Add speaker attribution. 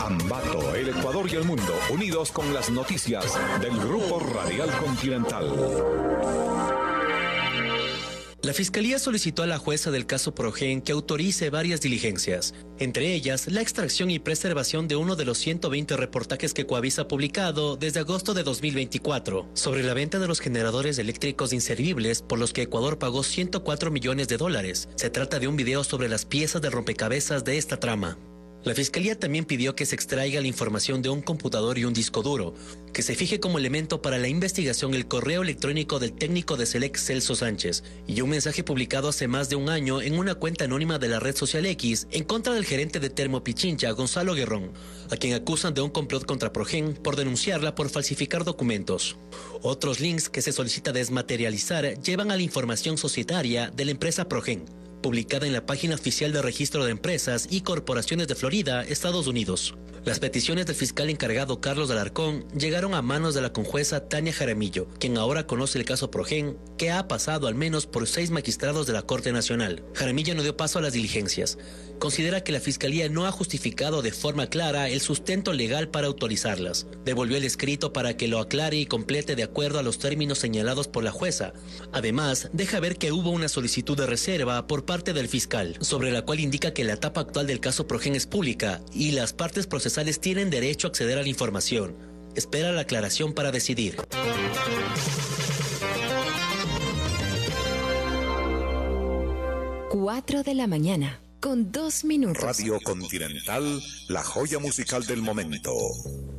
Speaker 1: Ambato, el Ecuador y el mundo, unidos con las noticias del Grupo Radial Continental.
Speaker 2: La Fiscalía solicitó a la jueza del caso Progen que autorice varias diligencias, entre ellas la extracción y preservación de uno de los 120 reportajes que Coavisa ha publicado desde agosto de 2024 sobre la venta de los generadores eléctricos inservibles por los que Ecuador pagó $104 millones. Se trata de un video sobre las piezas de rompecabezas de esta trama. La Fiscalía también pidió que se extraiga la información de un computador y un disco duro, que se fije como elemento para la investigación el correo electrónico del técnico de Select Celso Sánchez y un mensaje publicado hace más de un año en una cuenta anónima de la red social X en contra del gerente de Termo Pichincha, Gonzalo Guerrón, a quien acusan de un complot contra Progen por denunciarla por falsificar documentos. Otros links que se solicita desmaterializar llevan a la información societaria de la empresa Progen, publicada en la página oficial de Registro de Empresas y Corporaciones de Florida, Estados Unidos. Las peticiones del fiscal encargado Carlos Alarcón llegaron a manos de la conjueza Tania Jaramillo, quien ahora conoce el caso Progen, que ha pasado al menos por 6 magistrados de la Corte Nacional. Jaramillo no dio paso a las diligencias. Considera que la Fiscalía no ha justificado de forma clara el sustento legal para autorizarlas. Devolvió el escrito para que lo aclare y complete de acuerdo a los términos señalados por la jueza. Además, deja ver que hubo una solicitud de reserva por parte del fiscal, sobre la cual indica que la etapa actual del caso Progen es pública y las partes procesales tienen derecho a acceder a la información. Espera la aclaración para decidir.
Speaker 3: 4 de la mañana, con 2 minutos.
Speaker 1: Radio Continental, la joya musical del momento.